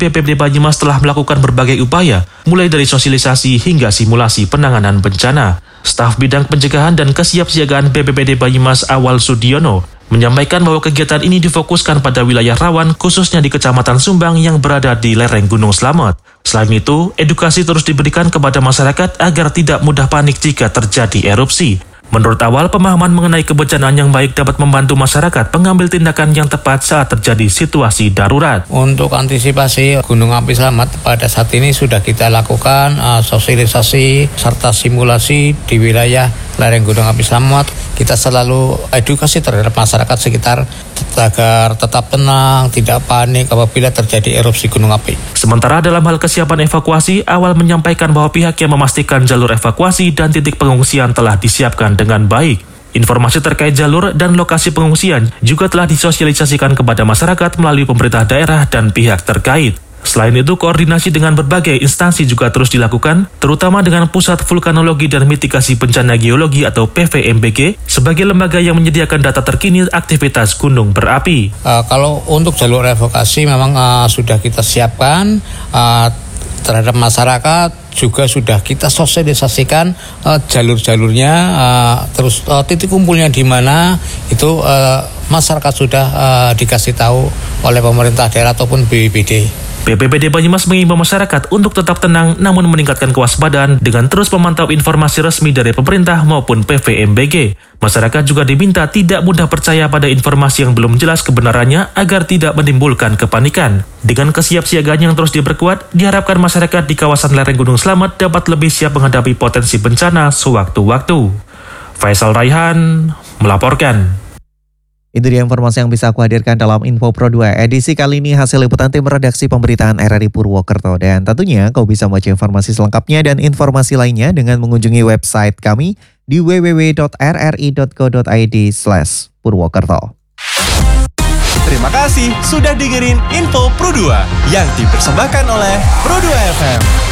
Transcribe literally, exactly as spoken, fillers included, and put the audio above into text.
B P B D Banyumas telah melakukan berbagai upaya, mulai dari sosialisasi hingga simulasi penanganan bencana. Staf Bidang Pencegahan dan Kesiapsiagaan B P B D Banyumas Awal Sudiono menyampaikan bahwa kegiatan ini difokuskan pada wilayah rawan, khususnya di Kecamatan Sumbang yang berada di lereng Gunung Slamet. Selain itu, edukasi terus diberikan kepada masyarakat agar tidak mudah panik jika terjadi erupsi. Menurut Awal, pemahaman mengenai kebencanaan yang baik dapat membantu masyarakat mengambil tindakan yang tepat saat terjadi situasi darurat. Untuk antisipasi gunung api Slamet pada saat ini sudah kita lakukan uh, sosialisasi serta simulasi di wilayah lereng gunung api Slamet. Kita selalu edukasi terhadap masyarakat sekitar agar tetap tenang, tidak panik apabila terjadi erupsi gunung api. Sementara dalam hal kesiapan evakuasi, Awal menyampaikan bahwa pihak yang memastikan jalur evakuasi dan titik pengungsian telah disiapkan dengan baik. Informasi terkait jalur dan lokasi pengungsian juga telah disosialisasikan kepada masyarakat melalui pemerintah daerah dan pihak terkait. Selain itu, koordinasi dengan berbagai instansi juga terus dilakukan, terutama dengan Pusat Vulkanologi dan Mitigasi Bencana Geologi atau P V M B G sebagai lembaga yang menyediakan data terkini aktivitas gunung berapi. Uh, kalau untuk jalur evakuasi memang uh, sudah kita siapkan uh, terhadap masyarakat, juga sudah kita sosialisasikan uh, jalur-jalurnya, uh, terus uh, titik kumpulnya di mana itu uh, masyarakat sudah uh, dikasih tahu oleh pemerintah daerah ataupun B P B D. B P B D Banyumas mengimbau masyarakat untuk tetap tenang namun meningkatkan kewaspadaan dengan terus memantau informasi resmi dari pemerintah maupun P V M B G. Masyarakat juga diminta tidak mudah percaya pada informasi yang belum jelas kebenarannya agar tidak menimbulkan kepanikan. Dengan kesiapsiagaan yang terus diperkuat, diharapkan masyarakat di kawasan lereng Gunung Slamet dapat lebih siap menghadapi potensi bencana sewaktu-waktu. Faisal Raihan melaporkan. Itu dia informasi yang bisa aku hadirkan dalam Info Pro dua edisi kali ini, hasil liputan tim redaksi pemberitaan R R I Purwokerto. Dan tentunya kau bisa membaca informasi selengkapnya dan informasi lainnya dengan mengunjungi website kami di w w w titik r r i titik co titik i d slash purwokerto. Terima kasih sudah dengerin Info Pro dua yang dipersembahkan oleh Pro dua F M.